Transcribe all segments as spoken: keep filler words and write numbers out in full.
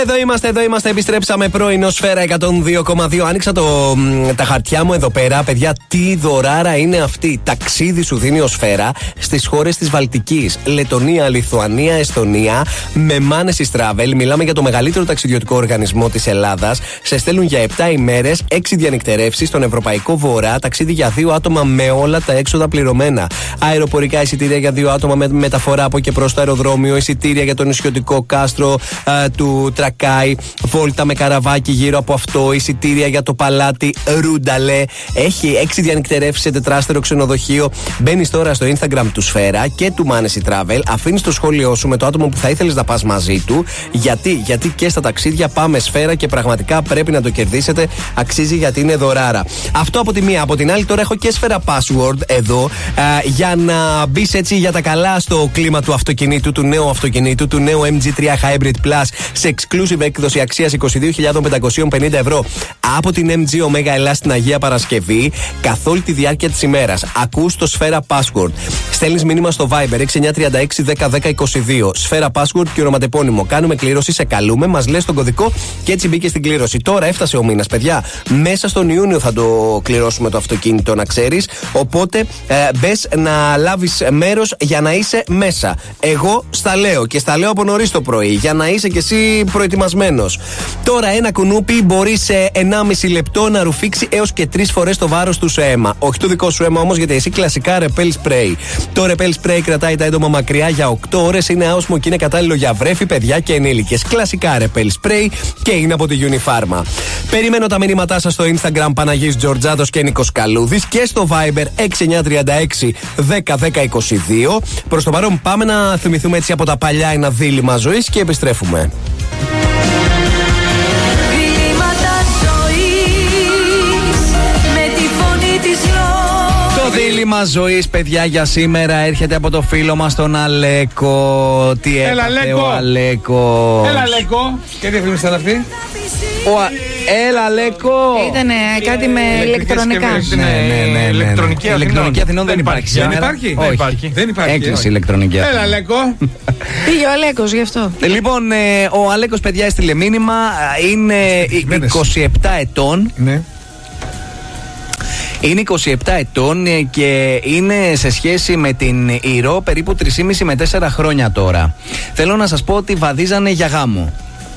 Εδώ είμαστε, εδώ είμαστε, επιστρέψαμε πρωινό Σφαίρα εκατόν δύο κόμμα δύο. Άνοιξα το, τα χαρτιά μου εδώ πέρα. Παιδιά, τι δωράρα είναι αυτή. Ταξίδι σου δίνει ο Σφαίρα στις χώρες της Βαλτικής. Λετονία, Λιθουανία, Εστονία. Με Manesis Travel. Μιλάμε για το μεγαλύτερο ταξιδιωτικό οργανισμό της Ελλάδας. Σε στέλνουν για επτά ημέρες, έξι διανυκτερεύσεις στον Ευρωπαϊκό Βορρά. Ταξίδι για δύο άτομα με όλα τα έξοδα πληρωμένα. Αεροπορικά εισιτήρια για δύο άτομα με μεταφορά από και προς το αεροδρόμιο. Εισιτήρια για το νησιωτικό κάστρο α, του Τρακάι. Βόλτα με καραβάκι γύρω από αυτό. Εισιτήρια για το παλάτι Ρούνταλε. Έχει έξι διανυκτερεύσεις σε τετράστερο ξενοδοχείο. Μπαίνεις τώρα στο Instagram του Σφαίρα και του Manesis Travel. Αφήνεις το σχόλιο σου με το άτομο που θα ήθελες να πας μαζί του. Γιατί, γιατί και στα ταξίδια πάμε Σφαίρα και πραγματικά πρέπει να το κερδίσετε. Αξίζει γιατί είναι δωράρα. Αυτό από τη μία. Από την άλλη, τώρα έχω και Σφαίρα Password εδώ. Α, για να μπεις έτσι για τα καλά στο κλίμα του αυτοκινήτου, του νέου αυτοκινήτου, του νέου εμ τζι τρία Hybrid Plus σε exclusive έκδοση αξίας είκοσι δύο χιλιάδες πεντακόσια πενήντα ευρώ από την εμ τζι Omega Ελλάς στην Αγία Παρασκευή καθ' όλη τη διάρκεια της ημέρας. Ακούς το Σφαίρα Password. Στέλνεις μήνυμα στο Viber έξι εννιά τρία έξι δέκα δέκα είκοσι δύο. Σφαίρα Password και ονοματεπώνυμο. Κάνουμε κλήρωση, σε καλούμε, μας λες τον κωδικό και έτσι μπήκε στην κλήρωση. Τώρα έφτασε ο μήνας, παιδιά. Μέσα στον Ιούνιο θα το κληρώσουμε το αυτοκίνητο, να ξέρεις. Οπότε ε, μπες να λάβεις μέρος για να είσαι μέσα. Εγώ στα λέω και στα λέω από νωρίς το πρωί για να είσαι κι εσύ προετοιμασμένος. Τώρα ένα κουνούπι μπορεί σε ενάμιση λεπτό να ρουφήξει έως και τρεις φορές το βάρος του σε αίμα. Όχι το δικό σου αίμα όμως, γιατί εσύ κλασικά Repel Spray. Το Repel Spray κρατάει τα έντομα μακριά για οκτώ ώρες, είναι άοσμο και είναι κατάλληλο για βρέφη, παιδιά και ενήλικες. Κλασικά Repel Spray και είναι από τη Unifarma. Περιμένω τα μηνύματά σας στο Instagram Παναγής Τζορτζάτος και Νίκος Καλούδης και στο Viber έξι εννιά τρία έξι δέκα δέκα είκοσι δύο. Προς το παρόν πάμε να θυμηθούμε έτσι από τα παλιά ένα δίλημμα ζωής και επιστρέφουμε. Το δίλημμα ζωής, παιδιά, για σήμερα έρχεται από το φίλο μας τον Αλέκο. Τι έπαθε ο Αλέκος? Έλα Αλέκο. Και τι διαφήμιση ήταν αυτή? Ο Α... Έλα Αλέκο. Ήτανε κάτι με ηλεκτρονικά. Ναι, ναι, ναι. Ηλεκτρονική Αθηνών. Ηλεκτρονική Αθηνών δεν υπάρχει. Δεν υπάρχει. Όχι. υπάρχει. Δεν υπάρχει. Έκλεισε ηλεκτρονική Αθηνών. Έλα Αλέκο. Πήγε ο Αλέκος γι' αυτό. Λοιπόν, ε, ο Αλέκος, παιδιά, έστειλε μήνυμα. Είναι είκοσι επτά ετών. Ναι. Είναι είκοσι επτά ετών και είναι σε σχέση με την Ηρώ περίπου τρία και μισό με τέσσερα χρόνια τώρα. Θέλω να σας πω ότι βαδίζανε για γάμο.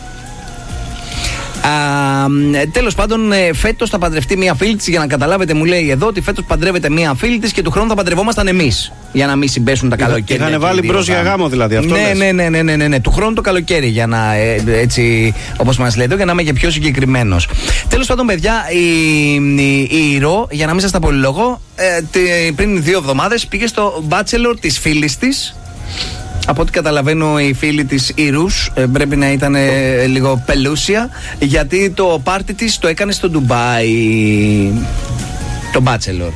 Τέλος πάντων, φέτος θα παντρευτεί μία φίλη της. Για να καταλάβετε, μου λέει εδώ ότι φέτος παντρεύεται μία φίλη της και του χρόνου θα παντρευόμασταν εμείς. Για να μην συμπέσουν τα καλοκαίρια. Είχαν βάλει μπρος για γάμο, δηλαδή. Αυτό ναι, ναι, ναι, ναι, ναι, ναι, ναι. Του χρόνου το καλοκαίρι. Για να έτσι, όπως μας λέει εδώ, για να είμαι και πιο συγκεκριμένος. Τέλος πάντων, παιδιά, η, η, η Ηρώ, για να μην σας τα πολυλογώ, ε, πριν δύο εβδομάδες πήγε στο bachelor της φίλης της. Από ό,τι καταλαβαίνω, η φίλη της Ηρούς ε, πρέπει να ήταν ε, λίγο πελούσια, γιατί το πάρτι της το έκανε στο Ντουμπάι, το Bachelor.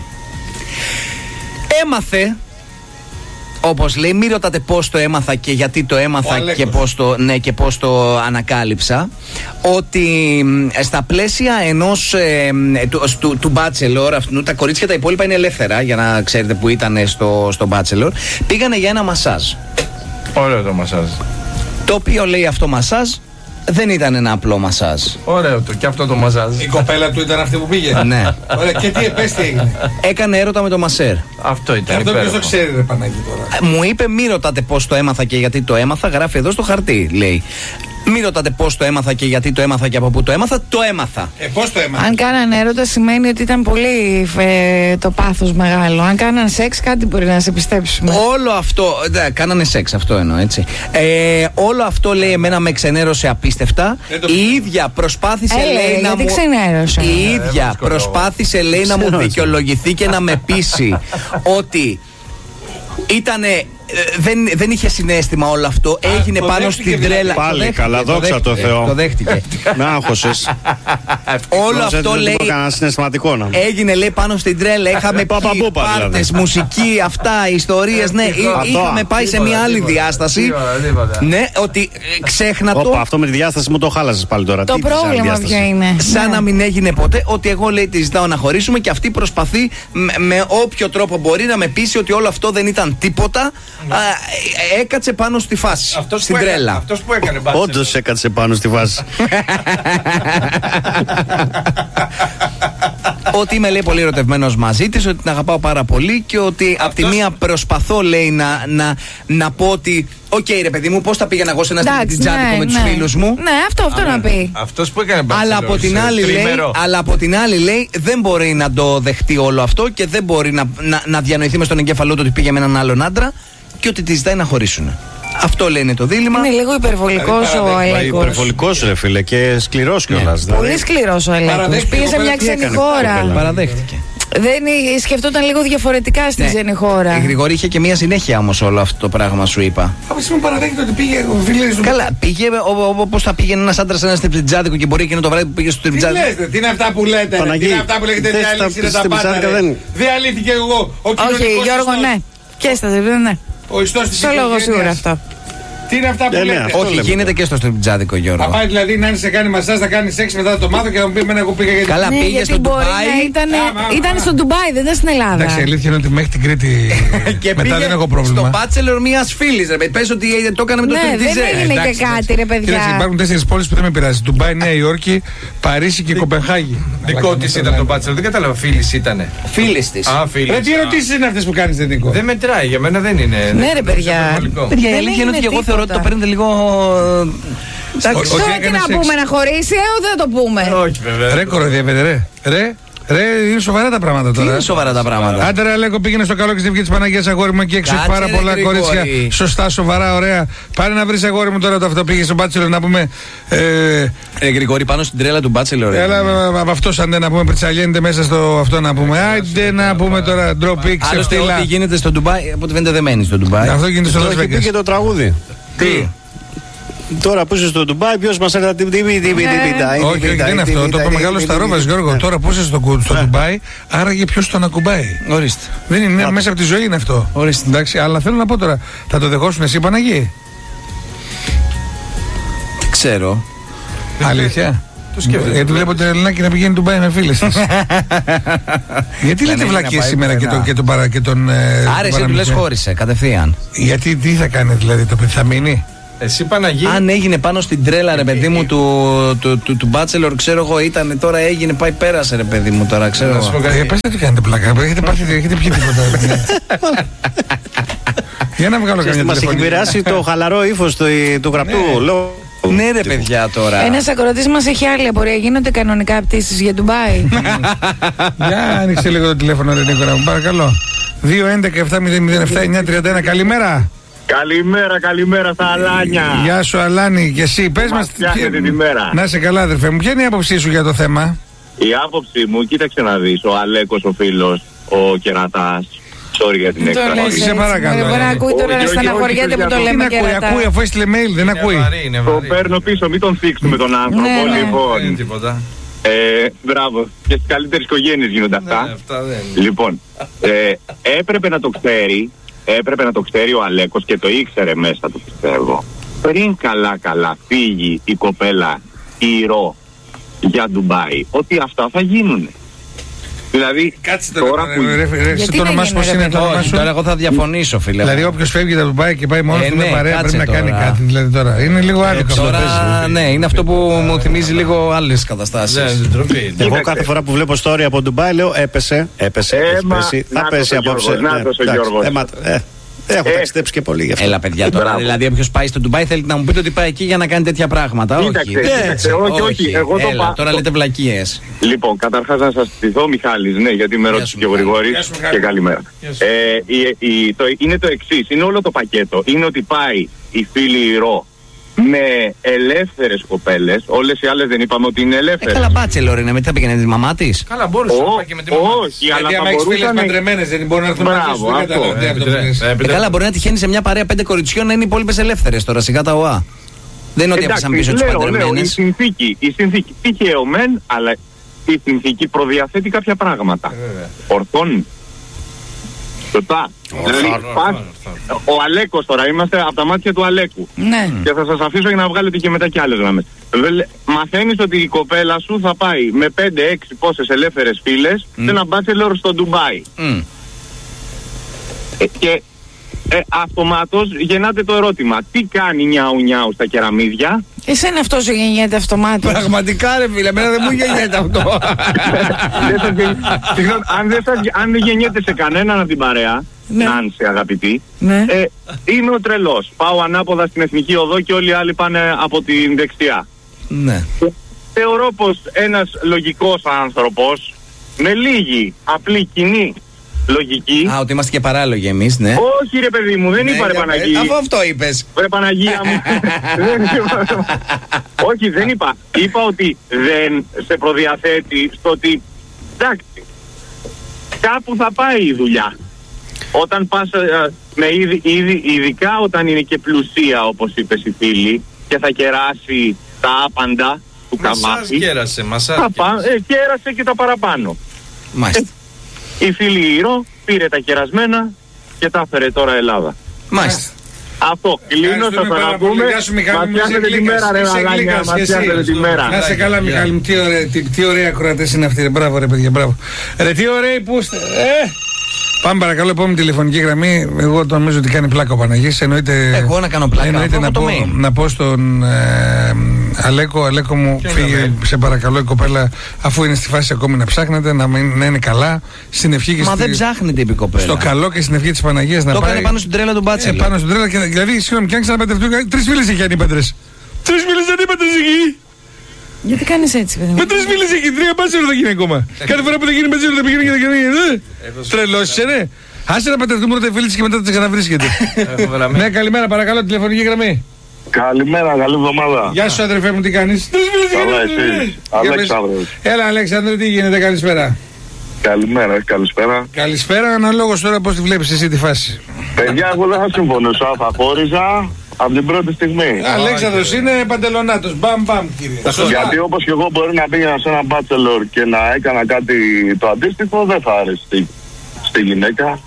Έμαθε, όπως λέει, μην ρωτάτε πώς το έμαθα και γιατί το έμαθα και πώς το, ναι, και πώς το ανακάλυψα, ότι ε, στα πλαίσια ενός ε, του, του, του Bachelor, αυτού, τα κορίτσια τα υπόλοιπα είναι ελεύθερα, για να ξέρετε που ήταν στο, στο Bachelor, πήγανε για ένα μασάζ. Ωραίο το μασάζ. Το οποίο, λέει, αυτό μασάζ δεν ήταν ένα απλό μασάζ. Ωραίο το, και αυτό το μασάζ. Η κοπέλα του ήταν αυτή που πήγε. Ναι. Ωραία, και τι επέστη έγινε? Έκανε έρωτα με το μασέρ. Αυτό ήταν. Αυτό ποιος το ξέρει, ρε Παναγί, τώρα? Μου είπε, μη ρωτάτε πώς το έμαθα και γιατί το έμαθα. Γράφει εδώ στο χαρτί, λέει. Μην ρωτάτε πώς το έμαθα και γιατί το έμαθα και από πού το έμαθα. Το έμαθα. Ε, πώς το έμαθα? Αν κάνανε έρωτα, σημαίνει ότι ήταν πολύ ε, το πάθος μεγάλο. Αν κάνανε σεξ, κάτι μπορεί να σε πιστέψουμε. Όλο αυτό. Ναι, κάνανε σεξ, αυτό εννοώ, έτσι. Ε, όλο αυτό, λέει, εμένα με ξενέρωσε απίστευτα. Η ίδια προσπάθησε, ε, λέει, να μου. Ξενέρωσε. Η ίδια ε, προσπάθησε, λέει, να μου δικαιολογηθεί και να με πείσει ότι ήτανε. Δεν, δεν είχε συναίσθημα όλο αυτό. Α, έγινε πάνω στην τρέλα. Πάλι δέχτηκε, καλά, δόξα το, το Θεό. Το δέχτηκε. Με άγχωσες. Όλο αυτό, λέει, συναισθηματικό να έγινε, λέει, πάνω στην τρέλα. Είχαμε πει πάρτες, μουσική, αυτά, ιστορίες. Ναι, είχαμε πάει σε μια άλλη διάσταση. Ναι, ότι ξέχνα το. Αυτό με τη διάσταση μου το χάλασες πάλι τώρα. Το πρόβλημα ποιο είναι? Σαν να μην έγινε ποτέ. Ότι εγώ, λέει, τη ζητάω να χωρίσουμε και αυτή προσπαθεί με όποιο τρόπο μπορεί να με πείσει ότι όλο αυτό δεν ήταν τίποτα. έκατσε πάνω στη φάση. Αυτός στην που έκανε- τρέλα. Αυτός που έκανε μπάτσελο. Όντως έκατσε πάνω στη βάση. Ότι είμαι, λέει, πολύ ερωτευμένος μαζί της, ότι την αγαπάω πάρα πολύ και ότι απ' τη μία προσπαθώ, λέει, να, να, να πω ότι οκ, okay, ρε παιδί μου, πώς θα πήγαινα εγώ σε ένα Εντάξει, στριπτιτζάδικο ναι, με τους ναι. φίλους μου. Ναι, αυτό, αυτό να πει. Αυτός που έκανε μπάτσελο. Αλλά από, την σε άλλη, λέει, τρίμερο. αλλά από την άλλη λέει δεν μπορεί να το δεχτεί όλο αυτό και δεν μπορεί να, να, να διανοηθεί μες στον εγκέφαλό του ότι πήγε με έναν άλλον άντρα και ότι τη ζητάει να χωρίσουν. Αυτό, λέει, είναι το δίλημμα. Είναι λίγο υπερβολικός ο Αλέκος. Υπερβολικός, ρε φίλε, και σκληρός κιόλας. Πολύ σκληρός ο Αλέκος. Παραδέχτηκε, Πήγε σε κοπέλα, μια τι ξένη έκανε, χώρα. κοπέλα. Παραδέχτηκε. Δεν ε, σκεφτόταν λίγο διαφορετικά στη Ναι. ξένη χώρα. Η Γρηγόρη είχε και μια συνέχεια όμως όλο αυτό το πράγμα, σου είπα. Από σήμερα παραδέχεται ότι πήγε ο φίλος του. Καλά, πήγε όπως θα πήγαινε ένας άντρας σε ένα στριπτιτζάδικο και μπορεί εκείνο το βράδυ που πήγε στο Τι στριπτιτζάδικο. λέτε, τι είναι αυτά που λέτε, ρε, Παναγί, τι είναι αυτά που λέγετε, δεν στα- διαλύσετε τα στην πάντα. πιτσάρικα ρε. δεν- Διαλύθηκε εγώ, ο Όχι, κοινωνικός Γιώργο, ιστός. ναι. Και στα ζευγάρια, ναι. Ο ιστός της Στο λόγο οικογένειας. σίγουρα αυτό. Τι είναι αυτά που Ε, ναι, λέτε. αυτό Όχι, λέμε. γίνεται και στο στριπτιτζάδικο, Θα Γιώργο. πάει δηλαδή να είναι σε κάνει μασάζ, θα κάνει σεξ μετά θα το μάθω και θα μου πει εμένα εγώ πήγα γιατί. Καλά, Ναι, πήγε γιατί στο μπορεί Ντουμπάι. να ήταν, Άμα, άμα, ήταν άμα. στο Ντουμπάι, δεν ήταν στην Ελλάδα. Εντάξει, η αλήθεια είναι ότι μέχρι την Κρήτη Και μετά πήγε δεν έχω στο πρόβλημα. bachelor μιας φίλης, ρε παιδί. Πες ότι το έκανε με το Ναι, δεν στριπτιτζέ. έγινε και Εντάξει, κάτι, ρε παιδιά. Κοίταξε, υπάρχουν τέσσερις πόλεις που δεν με πειράζει. Ντουμπάι, Νέα Υόρκη, Παρίσι και Κοπενχάγη. Δικό της ήταν το μπάτσελο. Δεν κατάλαβα, φίλης ήτανε. Φίλης της. Α, φίλης. Ρε, τι Α. ερωτήσεις είναι αυτές που κάνεις, δεν Νίκο. Δεν μετράει, για μένα δεν είναι. Ναι, ρε παιδιά. υπερβολικό. Παιδιά, η Δεν αλήθεια είναι ότι έγινε και εγώ θεωρώ ότι το τίποτα. παίρνετε λίγο. Εντάξει, Ότι Τώρα τι έκανε να σεξ. πούμε, να χωρίσει, ε, ούτε δεν το πούμε. Όχι, βέβαια. Ρε κοροϊδεύετε, ρε. Ρε, ρε, είναι σοβαρά τα πράγματα τι τώρα. είναι σοβαρά τα πράγματα. Άντε ρε Αλέκο, πήγαινε στο καλό και στην βγήκε της Παναγίας αγόρι μου, εκεί έξω Κάτσε, πάρα ρε, πολλά Γρηγόρη. κορίτσια. Σωστά, σοβαρά, ωραία. Πάρε να βρεις αγόρι μου τώρα το αυτό πήγε στο μπάτσελο να πούμε. Ε, Ε, Γρηγόρη, πάνω στην τρέλα του Bachelor. Έλα ε, από αυτό σαν να πούμε πριτσαλιέντε μέσα στο αυτό να πούμε. Άιντε να πούμε τώρα ντροπή, Άλλωστε, ξεφτύλα. ό,τι γίνεται στο Ντουμπάι, από ό,τι φαίνεται δεν μένει στο Ντουμπάι. Αυτό γίνεται στο Το Las έχει πει Vegas. και το τραγούδι. Τι. Τώρα που είσαι στο Ντουμπάι, ποιος μας έρθει την τιμή, τιμή, Ναι. Όχι, όχι, δεν είναι αυτό. Το είπε μεγάλο Σταρόβας, Γιώργο. Τώρα που είσαι στο, κου- στο Ντουμπάι, άραγε ποιος τον ακουμπάει. Ορίστε. Δεν είναι, είναι μέσα από τη ζωή είναι αυτό. Ορίστε. Εντάξει, αλλά θέλω να πω τώρα, θα το δεχόσουν εσύ Παναγί. Τι ξέρω. Αλήθεια. Το σκέφτεται. Γιατί βλέπω την Ελληνάκη να πηγαίνει Ντουμπάι με φίλες της. Γιατί λέτε έχει να βλακίες πάει σήμερα και πουθενά. τον, και τον, παρα, και τον ε, Άρα, εσύ του λες παραμύθι. χώρισε κατευθείαν. Γιατί τι θα κάνει δηλαδή το παιδί, θα μείνει. Εσύ Παναγί. Αν έγινε πάνω στην τρέλα, ρε παιδί μου, του, του, του, του Bachelor, ξέρω εγώ, ήταν τώρα έγινε, πάει πέρασε, ρε παιδί μου, τώρα ξέρω Να σου πω εγώ. κάτι. Ε, πες τι κάνετε πλάκα, έχετε, πάθει, έχετε πιει τίποτα. Για να βγάλω καμιά Μας έχει τηλεφωνική. επηρεάσει το χαλαρό ύφος του, του γραπτού λόγου. Ναι, ρε παιδιά τώρα. Ένα ακροατή μα έχει άλλη απορία. Γίνονται κανονικά πτήσεις για Ντουμπάι. Για άνοιξε λίγο το τηλέφωνο, ρε Νίκορα μου, παρακαλώ. δύο έντεκα επτά μηδέν μηδέν επτά εννιά τριάντα ένα. Καλημέρα. Καλημέρα, καλημέρα στα Αλάνια. Γεια σου, Αλάνη, και εσύ. Πες Μας μας. φτιάχνετε τη μέρα. Να είσαι καλά, αδερφέ μου. Ποια είναι η άποψή σου για το θέμα? Η άποψή μου, κοίταξε να δεις, ο Αλέκος ο φίλος, ο Κερατάς. Sorry για την Το λες έκφραση. σε έτσι. παρακαλώ. Μπορεί να ακούει τώρα Όχι, να όχι, στεναχωριέται όχι, που το όχι, Τι λέμε να και ακούει, ρωτά. ακούει αφού έστειλε mail, δεν Είναι ακούει. βαρύ, είναι Το βαρύ. παίρνω πίσω, μην τον θίξουμε τον άνθρωπο. Ναι, ναι. Δεν είναι Λοιπόν, τίποτα. ε, μπράβο. Και στις καλύτερες οικογένειες γίνονται Ναι, αυτά. αυτά δεν είναι. Λοιπόν, ε, έπρεπε να το ξέρει, έπρεπε να το ξέρει ο Αλέκος και το ήξερε μέσα του, πιστεύω. Πριν καλά καλά φύγει η κοπέλα η Ρο για Ντουμπάι, ότι αυτά θα γίνουν. Δηλαδή, Κάτσε τώρα τώρα που... ρε, ρε, ρε, Γιατί το όνομά δεν σου πώς έγινε, είναι ρε το όνομά Όχι, σου? τώρα εγώ θα διαφωνήσω, φίλε. Δηλαδή όποιος φεύγει τα Ντουμπάι και πάει μόνος Ε, του με ναι, παρέα κάτσε πρέπει να κάνει τώρα. κάτι δηλαδή τώρα. Είναι λίγο άδικο αυτό. Τώρα, ναι, είναι αυτό που μου θυμίζει λίγο άλλες καταστάσεις. Δεν είναι ντροπή. Εγώ Κοίταξε. κάθε φορά που βλέπω story από Ντουμπάι λέω έπεσε, έπεσε, Ε, έχει μα, πέσει, θα να πέσει το ο απόψε. Γιώργος, να το ο εντάξει, Γιώργος. ε, μα- ε, Έχω Ε. ταξιδέψει και πολύ γι' αυτό. Έλα, παιδιά, τώρα Μπράβο. δηλαδή όποιο πάει στο Ντουμπάι θέλει να μου πείτε ότι πάει εκεί για να κάνει τέτοια πράγματα. Κοίταξε, όχι. κοίταξε, όχι, όχι, εγώ το Έλα, πα- τώρα το- λέτε βλακίες. Λοιπόν, καταρχάς να σας στηθώ, Μιχάλης, ναι, γιατί με ρώτησε σου, και ο Μιχάλη. Γρηγόρης Γεια σου, Μιχάλη. και καλημέρα. Γεια σου. Ε, η, η, το, είναι το εξής, είναι όλο το πακέτο. Είναι ότι πάει η φίλη η Ρο με ελεύθερες κοπέλες, όλες οι άλλες δεν είπαμε ότι είναι Ε, ελεύθερες. καλά, μπάτσελορ είναι, με τι θα πήγαινε τη μαμά τη. Καλά, μπορούσε να πάει και με τη μαμά της. Όχι, αλλά Γιατί θα άμα έχεις φίλες μπορούσαν... παντρεμένες δεν μπορούν να έρθουν μαζί σου. Μπράβο, Δεν αυτό. καταλαβαίνω τι Ε, αυτό που επιτρέ- λες. ε, Ε, επιτρέ- καλά, μπορεί να τυχαίνει σε μια παρέα πέντε κοριτσιών να είναι οι υπόλοιπε ελεύθερε τώρα, σιγά τα ΟΑ. Δεν είναι ότι έφτασαν πίσω τι λέω, λέω, η παντρεμένε. συνθήκη, η συνθήκη τυχαίο μεν, αλλά η συνθήκη προδιαθέτει κάποια πράγματα. βέβαια. Ορθών. Σωστά. Δηλαδή, ορθών, πας- ορθών. ο Αλέκος τώρα, είμαστε από τα μάτια του Αλέκου. Ναι. Και θα σας αφήσω για να βγάλετε και μετά και άλλες γραμμές. Βελ- Μαθαίνεις ότι η κοπέλα σου θα πάει με πέντε έξι πόσες ελεύθερες φίλες σε ένα μπάτσελορ στο Ντουμπάι. Μμ. Ε, και ε, αυτομάτως γεννάται το ερώτημα. Τι κάνει νιάου νιάου στα κεραμίδια? Εσένα αυτό σου γεννιέται αυτομάτως. Πραγματικά ρε φίλε, εμένα δεν μου γεννιέται αυτό. Δεν σας γεν- Συγγνώμη, αν δεν, σας, αν δεν γεννιέται σε κανέναν από την παρέα, Ναι. Νάνση αγαπητή, Ναι. ε, είμαι ο τρελός. Πάω ανάποδα στην Εθνική Οδό και όλοι οι άλλοι πάνε από την δεξιά. Ναι. Θεωρώ πως ένας λογικός άνθρωπος με λίγη απλή κοινή λογική. Α, ότι είμαστε και παράλογοι εμείς, ναι. Όχι ρε παιδί μου, δεν Ναι, είπα ρε για- Παναγία. Αφού αυτό είπες. Ρε Παναγία μου. Δεν είπα. Όχι, δεν είπα. Είπα ότι δεν σε προδιαθέτει στο ότι εντάξει, κάπου θα πάει η δουλειά. Όταν πας ε, με είδη, είδη, ειδικά όταν είναι και πλουσία, όπως είπες η φίλη, και θα κεράσει τα άπαντα του Μασάζ καμάφι, κέρασε, μασάζ θα πά, κέρασε. ε, κέρασε και τα παραπάνω. Μάλιστα. Η φίλη Ηρώ πήρε τα κερασμένα και τα έφερε τώρα Ελλάδα. Μάλιστα. Αυτό, κλείνω, θα Ευχαριστούμε πάρα πολύ. ξαναπούμε. Γεια σου, Μιχάλη, Μας μου, είσαι πιάσετε τη γλύκας, μέρα ρε είσαι μαλάκια, γλύκας μας και εσύ. πιάσετε τη μέρα. Να σε καλά, Γεια. Μιχάλη μου, τι ωραία, τι, τι ωραία ακροατές είναι αυτοί. ρε. Μπράβο, ρε παιδιά, μπράβο. Ρε, τι ωραίοι που είστε. Ε! Πάμε παρακαλώ, επόμενη τηλεφωνική γραμμή. Εγώ το νομίζω ότι κάνει πλάκα ο Παναγής. Εννοείται. Εγώ να κάνω πλάκα, Εννοείται αφού να, έχω το πω, mail. να πω στον ε, Αλέκο, Αλέκο μου, Ποιο φύγε, είναι σε παρακαλώ η κοπέλα, αφού είναι στη φάση ακόμη να ψάχνετε, να, μην- να είναι καλά. Στην ευχή και Μα στη- δεν ψάχνεται η κοπέλα. στο καλό και στην ευχή της Παναγίας να Το πάει. έκανε πάνω στην τρέλα του Ε, Μπάτσελ. πάνω στην τρέλα. Και, δηλαδή, συγγνώμη, και αν ξαναπαντρευτούν, τρεις φίλες έχει ανήπαντρες. Τρεις φίλες ανήπαντρες εκεί. Γιατί κάνεις έτσι, παιδί μου. Με τρεις φίλες εκεί, τρία μπάτσελο θα γίνει ακόμα. Κάθε φορά που θα γίνει μπάτσελο θα πηγαίνει και θα γίνει. Τρελός είσαι, ναι. Άσε να παντρευτούμε πρώτα οι φίλες και μετά θα τις ξαναβρίσκεται. Έχω γραμμή. Ναι, καλημέρα, παρακαλώ, τηλεφωνική γραμμή. Καλημέρα, καλή εβδομάδα. Γεια σου, αδερφέ μου, τι κάνεις? Τρεις φίλες Καλά, εκεί, εσύ. ναι. Για πες. Αλέξανδρος. Έλα, Αλέξανδρο, τι γίνεται, καλησπέρα. Καλημέρα, καλησπέρα. Καλησπέρα, αναλόγως τώρα πώς τη βλέπεις εσύ τη φάση. Παιδιά, εγώ δεν θα συμφωνούσα, θα χώριζα από την πρώτη στιγμή. Αλέξανδρος είναι παντελονάτος, μπαμ μπαμ κύριε. Σωστά. Γιατί όπως και εγώ μπορεί να πήγαινα σε ένα bachelor και να έκανα κάτι το αντίστοιχο, δεν θα άρεσε στη, στη γυναίκα.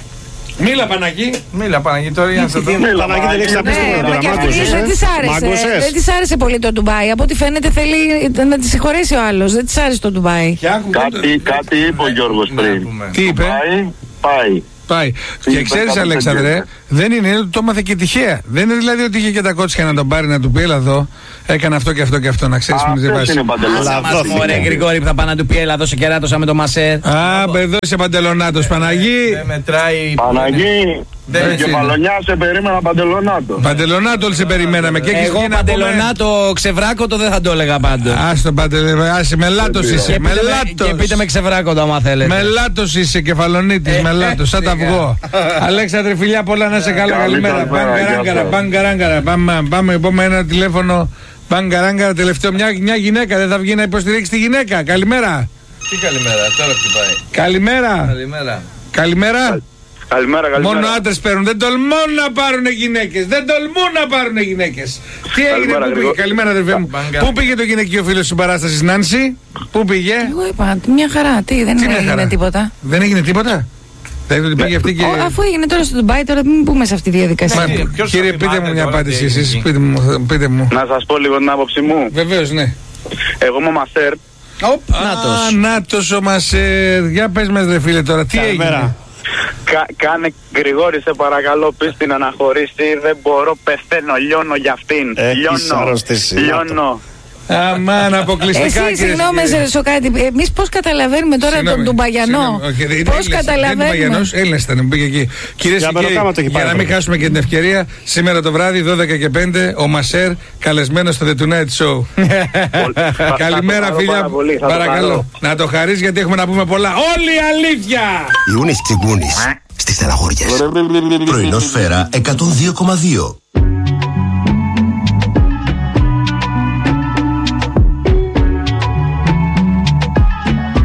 Μίλα Παναγί. Μίλα Παναγί τώρα για να σε δω. Μίλα, Παναγί, δεν έχεις να πεις Ναι, τίποτα μα τώρα, και αυτή μάγκωσες, δεν ε. της άρεσε. Μάγκωσες. Δεν της άρεσε πολύ το Ντουμπάι. Από ό,τι φαίνεται θέλει να τη συγχωρέσει ο άλλος. Δεν της άρεσε το Ντουμπάι. Κάτι, κάτι είπε ο Γιώργος Να πριν. πούμε. Τι είπε? Πάει, πάει. Πάει. Και είπε, ξέρεις κάτι Αλέξανδρε, τέτοιο. δεν είναι, είναι ότι το έμαθε και τυχαία. Δεν είναι δηλαδή ότι είχε και τα κότσια να τον πάρει να του πει έλα εδώ. Έκανε αυτό και αυτό και αυτό. Να ξέρεις που είναι Αυτές βάση. είναι παντελώς. Αλλά Μας δόθηκε. μωρέ Γρηγόρη που θα πάνε να του πει έλα δώσε κεράτοσα με το μασέρ. Α, εδώ είσαι παντελονάτος Παναγί. Δεν μετράει. Παναγί, Δεν με είναι. κεφαλονιά σε περίμενα παντελονάτο. Παντελονάτο σε περιμέναμε. Και έχεις Εγώ βγει να πούμε- παντελονά το ξεβράκωτο δεν θα το έλεγα πάντως. Άστο παντελονά, άσε μελάτος είσαι. Και πείτε με- Μελάτος. Και πείτε με ξεβράκωτο άμα θέλετε. Μελάτος είσαι, κεφαλονίτης, Ε, μελάτος, σαν τα σιγά. αυγό. Αλέξανδρε, φιλιά πολλά, να σε καλά, Καλή καλημέρα. καλημέρα, Μπαγκαράγκαρα, γεια σας. μπαγκαράγκαρα. Πάμε, πάμε, πούμε ένα τηλέφωνο. Μπαγκαράγκαρα, τελευταίο. Μια, μια γυναίκα δεν θα βγει να υποστηρίξει τη γυναίκα. Καλημέρα. Τι καλημέρα, τώρα χτυπάει. Καλημέρα. Καλημέρα. Καλημέρα. Καλημέρα, καλημέρα. Μόνο άντρες παίρνουν. Δεν τολμούν να πάρουν γυναίκες. Δεν τολμούν να πάρουν γυναίκες. Τι έγινε, Καλημέρα, πού πήγε. Γρηγόρη. Καλημέρα, αδερφέ μου. Μπαγκα. Πού πήγε το γυναικείο φίλο στην παράσταση, Νάνση? Πού πήγε? Εγώ είπα, μια χαρά. Τι, δεν Τι μια έγινε χαρά. τίποτα. Δεν έγινε τίποτα. Δηλαδή ότι πήγε αυτή και. Ο, αφού έγινε τώρα στο Ντουμπάι, τώρα μην μπούμε σε αυτή τη διαδικασία. Μα, Ναι, ποιος κύριε, το πείτε θυμάται μου μια τώρα, απάντηση τι έγινε εσείς. εκεί? Πείτε μου. Πείτε μου. Να σας πω λίγο την άποψη μου. Βεβαίως, ναι. Εγώ είμαι ο Μασέρ. Νάτος. Α, νάτος ο Μασέρ. Για πες μας ρε φίλε τώρα, τι έγινε? Καλημέρα. Κα, κάνε Γρηγόρη, σε παρακαλώ, πεις την αναχωρήσει. Δεν μπορώ, πεθαίνω, λιώνω για αυτήν. Έχεις Λιώνω. αρρωστήσει, Λιώνω. Αμάν, αποκλειστικά. Εσύ, κύριε συγγνώμη, και κύριοι. σε ρωτήσω κάτι. Εμεί πώ καταλαβαίνουμε τώρα Συγγνώμη, τον Ντουμπαγιανό. συγγνώμη, όχι, δεν- Πώ Έλληνας, δεν είναι καταλαβαίνουμε. Ντουμπαγιανός, Έλληνας ήταν, πήγε εκεί. Κυρίες Για και να το κύριοι, κάνω, το έχει για πάρει να μην αυτό. χάσουμε και την ευκαιρία, σήμερα το βράδυ, δώδεκα και πέντε, ο Μασέρ, καλεσμένος στο The Tonight Show. θα Καλημέρα, το χαρώ φίλια. πάρα πολύ, θα το Παρακαλώ. χαρώ. Να το χαρείς γιατί έχουμε να πούμε πολλά. Όλη η αλήθεια! Ιούνις και Γκούνις στη στεναχώριες. Πρωινό σφαίρα εκατόν δύο κόμμα δύο.